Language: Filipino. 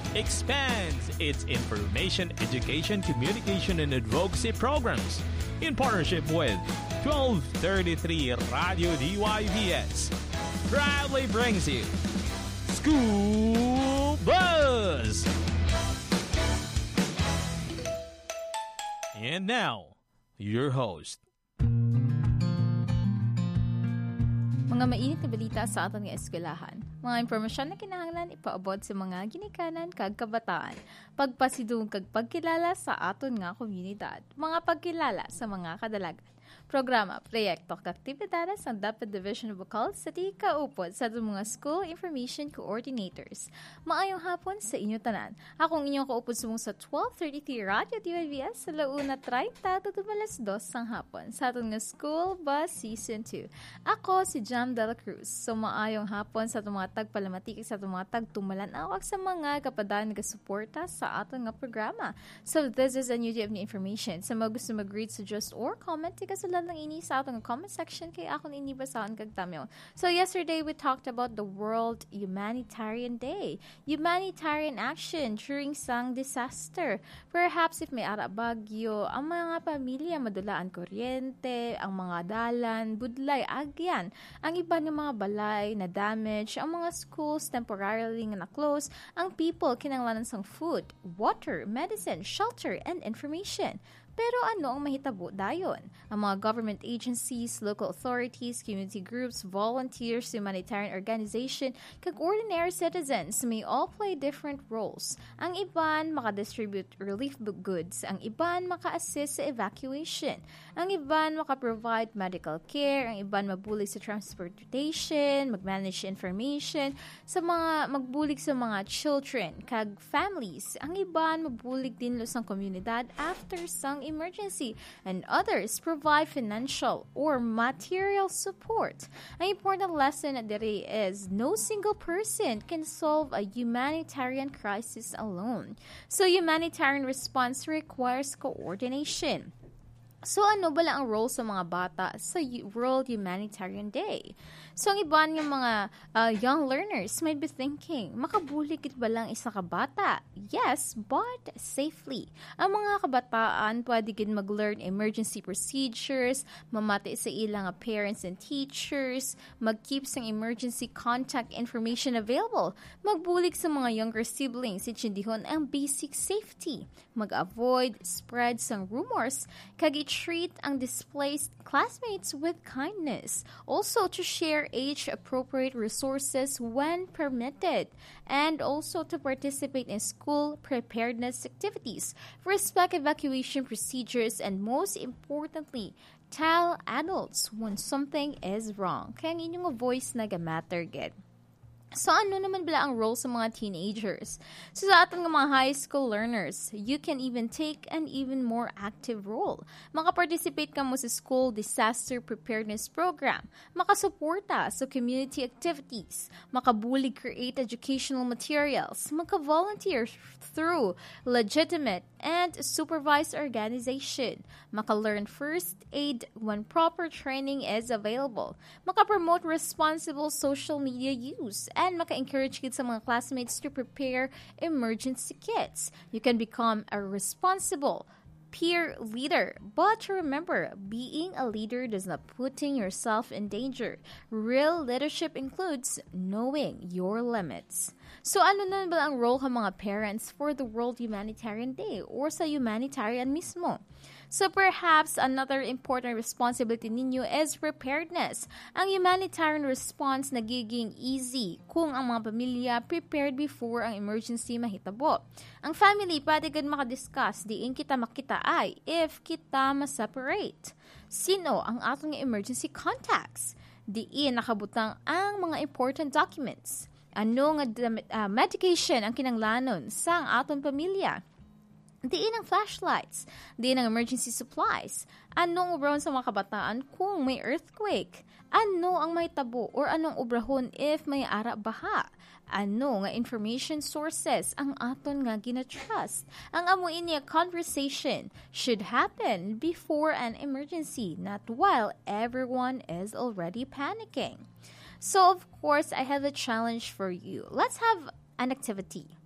expands its information, education, communication, and advocacy programs in partnership with 1233 Radio DYVS. Proudly brings you School Buzz! And now, your host. Mga mainit na balita sa aton nga eskwelahan. Mga impormasyon na kinahanglan ipaabot sa mga ginikanan kag kabataan. Pagpasidung kag pagkilala sa aton nga komunidad. Mga pagkilala sa mga kadalagan. Programa, proyekto, aktibidades ang dapat Division of Bukal sa kaupod sa mga School Information Coordinators. Maayong hapon sa inyo tanan. Akong inyong kaupod sumong sa 1233 Radio DYVS sa launa 30 to 2 sang hapon sa aton nga School Bus Season 2. Ako si Jam Dela Cruz. So maayong hapon sa itong mga tagpalamatik sa itong mga tagtumalan awak sa mga kapadaan nagasuporta sa aton nga programa. So this is a new day of new information. Sa mga gusto mag-read, suggest, or comment, tika sa lang ini sa atong comment section kay akong inibasahan kag tamyo. So yesterday we talked about the World Humanitarian Day. Humanitarian action during sang disaster. Perhaps if may ara bagyo, ang mga pamilya madulaan kuryente, ang mga dalan, budlay, agyan. Ang iba ng mga balay na damage, ang mga schools temporarily nga na-close, ang people kinanglanan sang food, water, medicine, shelter, and information. Pero ano ang mahitabo dayon? Ang mga government agencies, local authorities, community groups, volunteers, humanitarian organization, kag ordinary citizens may all play different roles. Ang iban maka-distribute relief goods, ang iban maka-assist sa evacuation, ang iban maka-provide medical care, ang iban mabulig sa transportation, mag-manage information, sa mga magbulig sa mga children, kag families, ang iban mabulig din lo sang komunidad after sang emergency, and others provide financial or material support. An important lesson diri is no single person can solve a humanitarian crisis alone. So humanitarian response requires coordination. So, ano ba lang ang role sa mga bata sa World Humanitarian Day? So, ang iban ng mga young learners might be thinking, makabulig ba lang isa ka bata? Yes, but safely. Ang mga kabataan pwede gid mag-learn emergency procedures, mamati sa ilang parents and teachers, mag-keep sang emergency contact information available, magbulig sa mga younger siblings, itindihon ang basic safety, mag-avoid spread sang rumors, kag treat ang displaced classmates with kindness. Also to share age-appropriate resources when permitted. And also to participate in school preparedness activities. Respect evacuation procedures and most importantly, tell adults when something is wrong. Kaya ang inyong voice nag-matter gid. So, ano naman bala ang role sa mga teenagers? So, sa ating mga high school learners, you can even take an even more active role. Makaparticipate ka mo sa school disaster preparedness program. Makasuporta sa community activities. Makabulig create educational materials. Maka-volunteer through legitimate and supervised organization. Maka-learn first aid when proper training is available. Maka-promote responsible social media use. And maka-encourage kids sa mga classmates to prepare emergency kits. You can become a responsible peer leader. But remember, being a leader does not putting yourself in danger. Real leadership includes knowing your limits. So ano na ba ang role ng mga parents for the World Humanitarian Day or sa humanitarian mismo? So perhaps another important responsibility ninyo is preparedness. Ang humanitarian response nagiging easy kung ang mga pamilya prepared before ang emergency mahitabo. Ang family pwede gud makadiscuss diin kita makita ay if kita ma-separate. Sino ang atong emergency contacts? Diin nakabutang ang mga important documents. Ano nga medication ang kinanglanon sa atong pamilya? Diin ang flashlights, diin ang emergency supplies. Anong ubrahon sa mga kabataan kung may earthquake? Ano ang may tabo or anong ubrahon if may ara baha? Ano nga information sources ang aton nga gina-trust? Ang amuin niya conversation should happen before an emergency, not while everyone is already panicking. So, of course, I have a challenge for you. Let's have an activity.